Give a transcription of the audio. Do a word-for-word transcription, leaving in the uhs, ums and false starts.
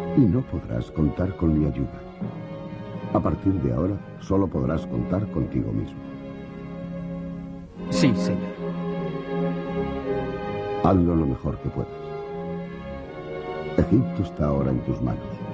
Y no podrás contar con mi ayuda. A partir de ahora, solo podrás contar contigo mismo. Sí, señor. Hazlo lo mejor que puedas. Egipto está ahora en tus manos.